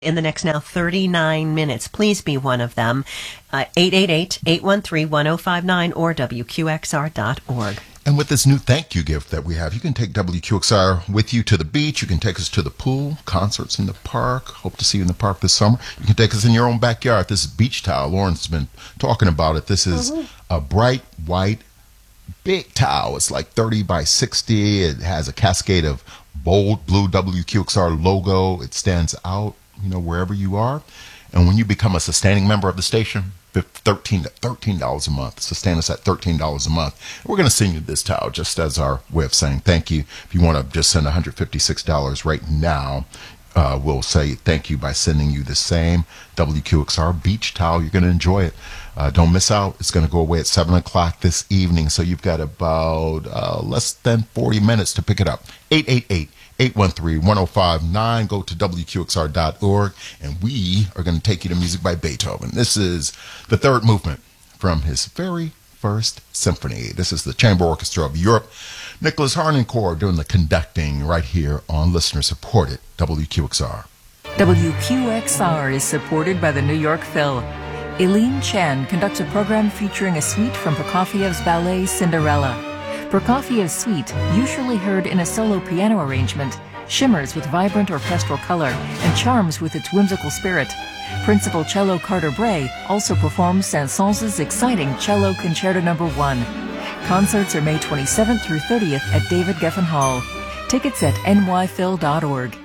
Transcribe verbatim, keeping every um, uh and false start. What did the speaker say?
in the next now thirty-nine minutes. Please be one of them. Uh, eight eight eight, eight one three, one oh five nine or W Q X R dot org. And with this new thank you gift that we have, you can take W Q X R with you to the beach. You can take us to the pool, concerts in the park. Hope to see you in the park this summer. You can take us in your own backyard. This is Beach Towel. Lauren's been talking about it. This is mm-hmm. a bright white big towel. It's like thirty by sixty. It has a cascade of bold blue W Q X R logo. It stands out, you know, wherever you are. And when you become a sustaining member of the station, thirteen dollars a month. Sustain us at thirteen dollars a month. We're going to send you this towel just as our way of saying thank you. If you want to just send one hundred fifty-six dollars right now, uh, we'll say thank you by sending you the same W Q X R beach towel. You're going to enjoy it. Uh, don't miss out. It's going to go away at seven o'clock this evening, so you've got about uh, less than forty minutes to pick it up. eight eight eight, eight one three, one oh five nine. Go to W Q X R dot org, and we are going to take you to music by Beethoven. This is the third movement from his very first symphony. This is the Chamber Orchestra of Europe. Nicholas Harnoncourt doing the conducting right here on listener-supported W Q X R. W Q X R is supported by the New York Phil. Eileen Chen conducts a program featuring a suite from Prokofiev's ballet Cinderella. Prokofiev's suite, usually heard in a solo piano arrangement, shimmers with vibrant orchestral color and charms with its whimsical spirit. Principal cello Carter Bray also performs Saint-Saëns' exciting Cello Concerto Number One. Concerts are May twenty-seventh through thirtieth at David Geffen Hall. Tickets at N Y Phil dot org.